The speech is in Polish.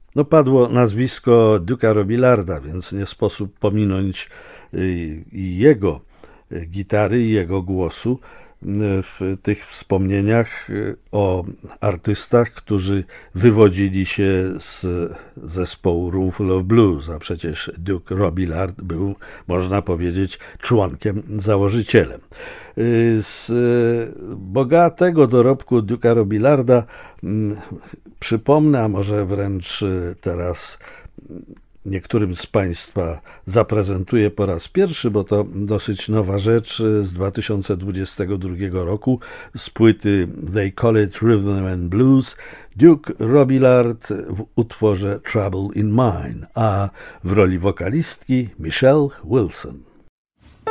No, padło nazwisko Duke'a Robillarda, więc nie sposób pominąć i jego gitary, i jego głosu w tych wspomnieniach o artystach, którzy wywodzili się z zespołu Roomful of Blues, a przecież Duke Robillard był, można powiedzieć, członkiem, założycielem. Z bogatego dorobku Duke'a Robillarda przypomnę, a może wręcz teraz niektórym z Państwa zaprezentuję po raz pierwszy, bo to dosyć nowa rzecz z 2022 roku z płyty They Call It Rhythm and Blues, Duke Robillard w utworze Trouble in Mine, a w roli wokalistki Michelle Wilson.